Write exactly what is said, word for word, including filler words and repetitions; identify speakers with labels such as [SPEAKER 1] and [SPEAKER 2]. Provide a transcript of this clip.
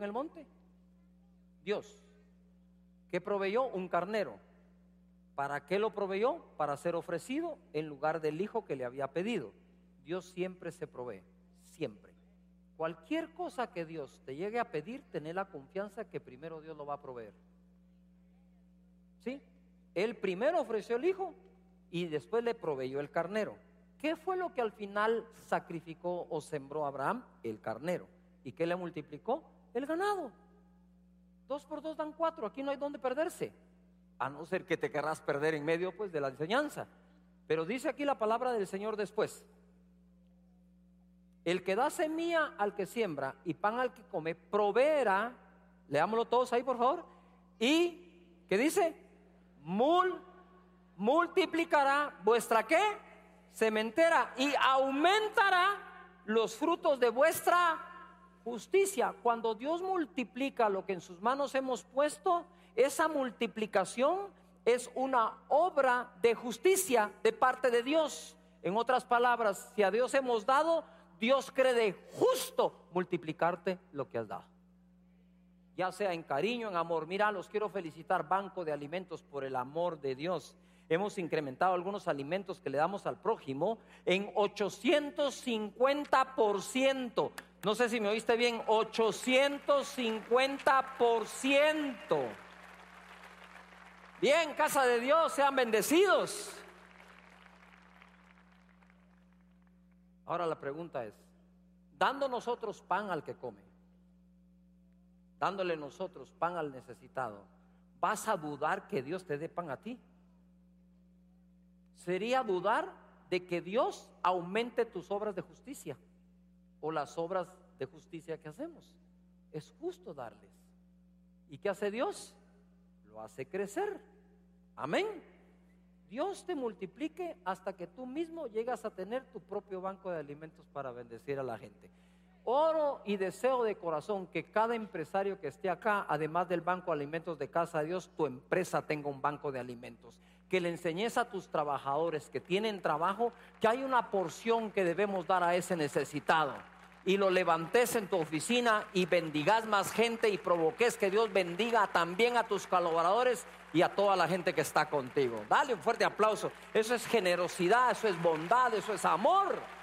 [SPEAKER 1] en el monte? Dios. ¿Qué proveyó? Un carnero. ¿Para qué lo proveyó? Para ser ofrecido en lugar del hijo que le había pedido. Dios siempre se provee, siempre. Cualquier cosa que Dios te llegue a pedir, tené la confianza que primero Dios lo va a proveer. ¿Sí? Él primero ofreció el hijo y después le proveyó el carnero. ¿Qué fue lo que al final sacrificó o sembró Abraham? El carnero. ¿Y qué le multiplicó? El ganado. Dos por dos dan cuatro, aquí no hay donde perderse. A no ser que te querrás perder en medio pues de la enseñanza. Pero dice aquí la palabra del Señor después: el que da semilla al que siembra y pan al que come, proveerá, leámoslo todos ahí por favor, y, ¿qué dice? Mul, multiplicará vuestra ¿qué? Sementera, y aumentará los frutos de vuestra justicia. Cuando Dios multiplica lo que en sus manos hemos puesto, esa multiplicación es una obra de justicia de parte de Dios. En otras palabras, si a Dios hemos dado, Dios cree de justo multiplicarte lo que has dado, ya sea en cariño, en amor. Mira, los quiero felicitar, Banco de Alimentos, por el amor de Dios. Hemos incrementado algunos alimentos que le damos al prójimo en ochocientos cincuenta por ciento. No sé si me oíste bien, ochocientos cincuenta por ciento. Bien, casa de Dios, sean bendecidos. Ahora la pregunta es, dando nosotros pan al que come, dándole nosotros pan al necesitado, ¿vas a dudar que Dios te dé pan a ti? Sería dudar de que Dios aumente tus obras de justicia o las obras de justicia que hacemos. Es justo darles. ¿Y qué hace Dios? Lo hace crecer. Amén. Dios te multiplique hasta que tú mismo llegas a tener tu propio banco de alimentos para bendecir a la gente. Oro y deseo de corazón que cada empresario que esté acá, además del banco de alimentos de Casa de Dios, tu empresa tenga un banco de alimentos. Que le enseñes a tus trabajadores que tienen trabajo que hay una porción que debemos dar a ese necesitado. Y lo levantes en tu oficina y bendigas más gente y provoques que Dios bendiga también a tus colaboradores y a toda la gente que está contigo. Dale un fuerte aplauso. Eso es generosidad, eso es bondad, eso es amor.